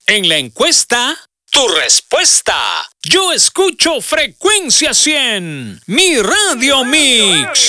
En la encuesta, tu respuesta. Yo escucho Frecuencia 100, mi Radio Mix.